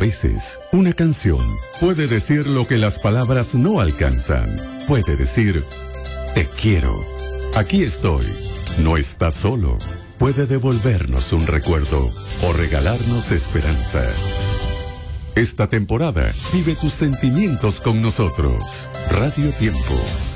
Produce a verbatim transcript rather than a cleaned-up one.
veces, una canción puede decir lo que las palabras no alcanzan. Puede decir, te quiero. Aquí estoy. No estás solo. Puede devolvernos un recuerdo o regalarnos esperanza. Esta temporada, vive tus sentimientos con nosotros. Radio Tiempo.